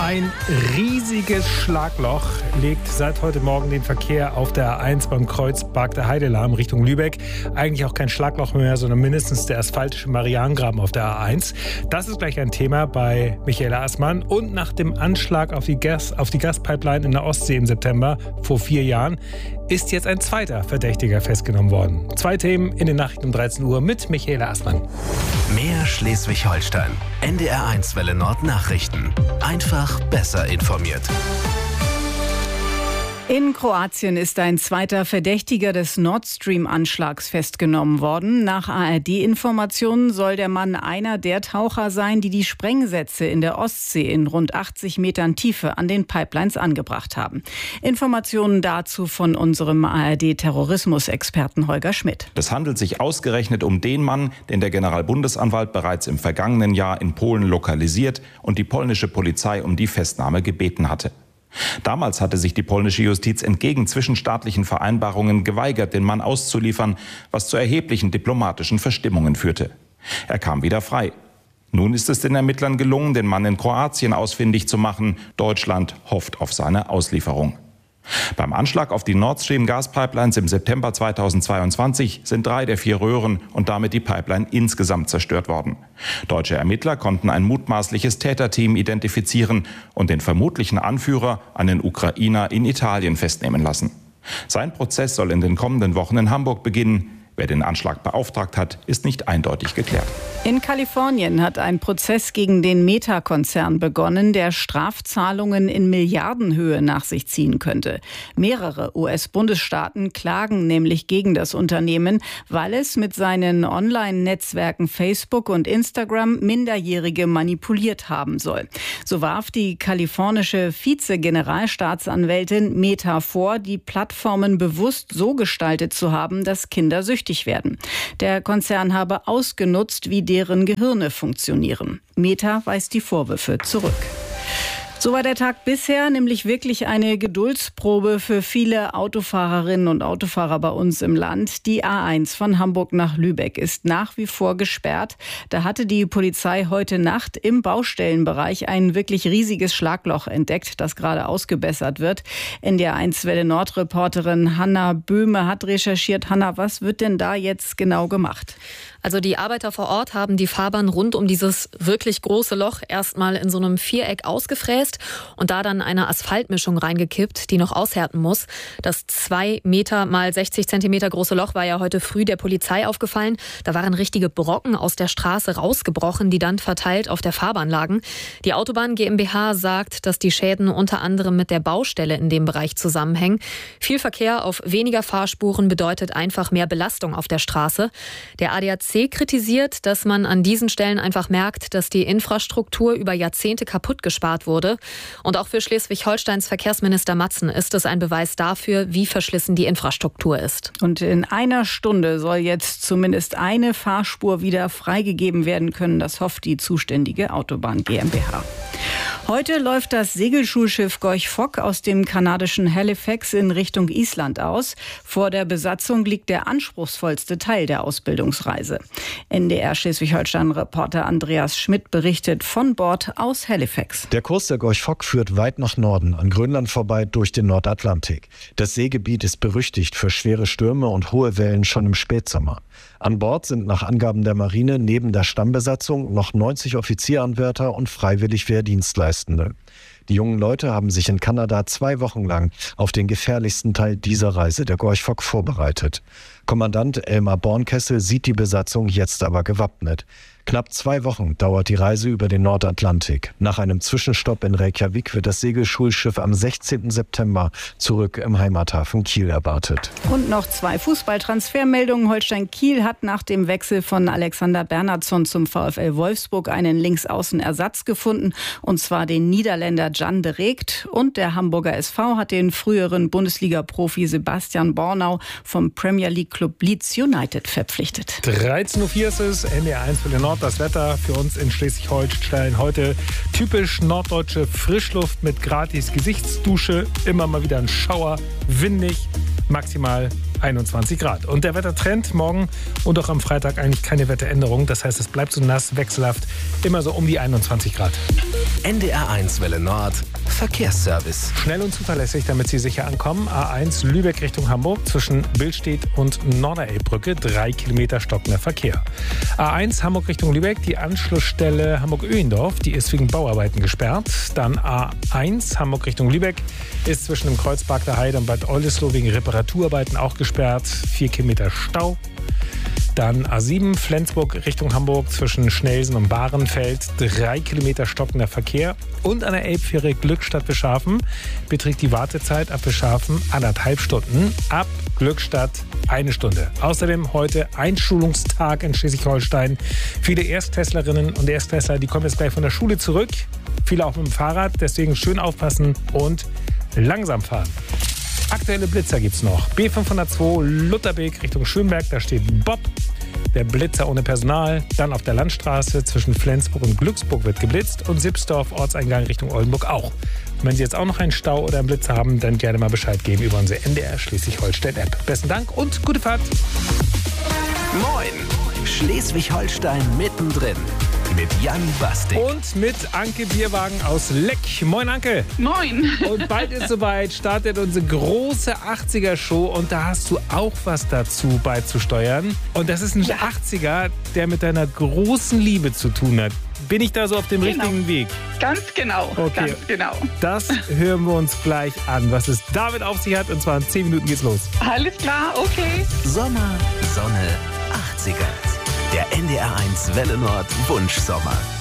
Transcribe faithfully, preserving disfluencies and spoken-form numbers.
Ein riesiges Schlagloch legt seit heute Morgen den Verkehr auf der A eins beim Kreuzpark der Heide lahm Richtung Lübeck. Eigentlich auch kein Schlagloch mehr, sondern mindestens der asphaltische Marianengraben auf der A eins. Das ist gleich ein Thema bei Michael Assmann. Und nach dem Anschlag auf die, Gas, auf die Gaspipeline in der Ostsee im September vor vier Jahren ist jetzt ein zweiter Verdächtiger festgenommen worden. Zwei Themen in den Nachrichten um dreizehn Uhr mit Michael Assmann. Mehr Schleswig-Holstein. N D R eins Welle Nord Nachrichten. Einfach besser informiert. In Kroatien ist ein zweiter Verdächtiger des Nord Stream-Anschlags festgenommen worden. Nach A R D-Informationen soll der Mann einer der Taucher sein, die die Sprengsätze in der Ostsee in rund achtzig Metern Tiefe an den Pipelines angebracht haben. Informationen dazu von unserem A R D-Terrorismusexperten Holger Schmidt. Es handelt sich ausgerechnet um den Mann, den der Generalbundesanwalt bereits im vergangenen Jahr in Polen lokalisiert und die polnische Polizei um die Festnahme gebeten hatte. Damals hatte sich die polnische Justiz entgegen zwischenstaatlichen Vereinbarungen geweigert, den Mann auszuliefern, was zu erheblichen diplomatischen Verstimmungen führte. Er kam wieder frei. Nun ist es den Ermittlern gelungen, den Mann in Kroatien ausfindig zu machen. Deutschland hofft auf seine Auslieferung. Beim Anschlag auf die Nord Stream Gaspipelines im September zweitausendzweiundzwanzig sind drei der vier Röhren und damit die Pipeline insgesamt zerstört worden. Deutsche Ermittler konnten ein mutmaßliches Täterteam identifizieren und den vermutlichen Anführer, einen Ukrainer, in Italien festnehmen lassen. Sein Prozess soll in den kommenden Wochen in Hamburg beginnen. Wer den Anschlag beauftragt hat, ist nicht eindeutig geklärt. In Kalifornien hat ein Prozess gegen den Meta-Konzern begonnen, der Strafzahlungen in Milliardenhöhe nach sich ziehen könnte. Mehrere U S-Bundesstaaten klagen nämlich gegen das Unternehmen, weil es mit seinen Online-Netzwerken Facebook und Instagram Minderjährige manipuliert haben soll. So warf die kalifornische Vize-Generalstaatsanwältin Meta vor, die Plattformen bewusst so gestaltet zu haben, dass Kinder süchtig werden. Der Konzern habe ausgenutzt, wie deren Gehirne funktionieren. Meta weist die Vorwürfe zurück. So war der Tag bisher nämlich wirklich eine Geduldsprobe für viele Autofahrerinnen und Autofahrer bei uns im Land. Die A eins von Hamburg nach Lübeck ist nach wie vor gesperrt. Da hatte die Polizei heute Nacht im Baustellenbereich ein wirklich riesiges Schlagloch entdeckt, das gerade ausgebessert wird. N D R eins Welle Nord-Reporterin Hanna Böhme hat recherchiert. Hanna, was wird denn da jetzt genau gemacht? Also die Arbeiter vor Ort haben die Fahrbahn rund um dieses wirklich große Loch erstmal in so einem Viereck ausgefräst und da dann eine Asphaltmischung reingekippt, die noch aushärten muss. Das zwei Meter mal sechzig Zentimeter große Loch war ja heute früh der Polizei aufgefallen. Da waren richtige Brocken aus der Straße rausgebrochen, die dann verteilt auf der Fahrbahn lagen. Die Autobahn GmbH sagt, dass die Schäden unter anderem mit der Baustelle in dem Bereich zusammenhängen. Viel Verkehr auf weniger Fahrspuren bedeutet einfach mehr Belastung auf der Straße. Der A D A C kritisiert, dass man an diesen Stellen einfach merkt, dass die Infrastruktur über Jahrzehnte kaputt gespart wurde. Und auch für Schleswig-Holsteins Verkehrsminister Matzen ist es ein Beweis dafür, wie verschlissen die Infrastruktur ist. Und in einer Stunde soll jetzt zumindest eine Fahrspur wieder freigegeben werden können. Das hofft die zuständige Autobahn GmbH. Heute läuft das Segelschulschiff Gorch Fock aus dem kanadischen Halifax in Richtung Island aus. Vor der Besatzung liegt der anspruchsvollste Teil der Ausbildungsreise. N D R Schleswig-Holstein-Reporter Andreas Schmidt berichtet von Bord aus Halifax. Der Kurs der Gorch Fock führt weit nach Norden, an Grönland vorbei durch den Nordatlantik. Das Seegebiet ist berüchtigt für schwere Stürme und hohe Wellen schon im Spätsommer. An Bord sind nach Angaben der Marine neben der Stammbesatzung noch neunzig Offizieranwärter und freiwillig Wehrdienstleistende. Die jungen Leute haben sich in Kanada zwei Wochen lang auf den gefährlichsten Teil dieser Reise der Gorch Fock vorbereitet. Kommandant Elmar Bornkessel sieht die Besatzung jetzt aber gewappnet. Knapp zwei Wochen dauert die Reise über den Nordatlantik. Nach einem Zwischenstopp in Reykjavik wird das Segelschulschiff am sechzehnten September zurück im Heimathafen Kiel erwartet. Und noch zwei Fußballtransfermeldungen. Holstein Kiel hat nach dem Wechsel von Alexander Bernhardsson zum VfL Wolfsburg einen Linksaußenersatz gefunden, und zwar den Niederländer Jan de Reekt. Und der Hamburger S V hat den früheren Bundesliga-Profi Sebastian Bornau vom Premier League Club Leeds United verpflichtet. dreizehn Uhr vier ist es, N D R eins für den Nord. Das Wetter für uns in Schleswig-Holstein heute typisch norddeutsche Frischluft mit gratis Gesichtsdusche, immer mal wieder ein Schauer, windig, maximal einundzwanzig Grad. Und der Wettertrend morgen und auch am Freitag eigentlich keine Wetteränderung. Das heißt, es bleibt so nass, wechselhaft, immer so um die einundzwanzig Grad. N D R eins Welle Nord, Verkehrsservice. Schnell und zuverlässig, damit Sie sicher ankommen. A eins Lübeck Richtung Hamburg zwischen Billstedt und Norderelbbrücke. Drei Kilometer stockender Verkehr. A eins Hamburg Richtung Lübeck, die Anschlussstelle Hamburg-Öhendorf, die ist wegen Bauarbeiten gesperrt. Dann A eins Hamburg Richtung Lübeck ist zwischen dem Kreuzpark der Heide und Bad Oldesloe wegen Reparaturarbeiten auch gesperrt. Vier Kilometer Stau. Dann A sieben Flensburg Richtung Hamburg zwischen Schnelsen und Bahrenfeld. Drei Kilometer stockender Verkehr. Und an der Elbfähre Glückstadt Beschafen beträgt die Wartezeit ab Beschafen anderthalb Stunden. Ab Glückstadt eine Stunde. Außerdem heute Einschulungstag in Schleswig-Holstein. Viele Erstklässlerinnen und Erstklässler, die kommen jetzt gleich von der Schule zurück. Viele auch mit dem Fahrrad. Deswegen schön aufpassen und langsam fahren. Aktuelle Blitzer gibt's noch. B fünfhundertzwei Lutherbeek Richtung Schönberg, da steht Bob. Der Blitzer ohne Personal. Dann auf der Landstraße zwischen Flensburg und Glücksburg wird geblitzt. Und Sipsdorf Ortseingang Richtung Oldenburg auch. Und wenn Sie jetzt auch noch einen Stau oder einen Blitzer haben, dann gerne mal Bescheid geben über unsere N D R Schleswig-Holstein-App. Besten Dank und gute Fahrt. Moin, Schleswig-Holstein mittendrin. Mit Jan Bastik. Und mit Anke Bierwagen aus Leck. Moin, Anke. Moin. Und bald ist soweit, startet unsere große achtziger-Show. Und da hast du auch was dazu beizusteuern. Und das ist ein ja. achtziger, der mit deiner großen Liebe zu tun hat. Bin ich da so auf dem genau. richtigen Weg? Ganz genau, okay. ganz genau. Das hören wir uns gleich an, was es damit auf sich hat. Und zwar in zehn Minuten geht's los. Alles klar, okay. Sommer, Sonne, achtziger. Der N D R eins Welle Nord Wunschsommer.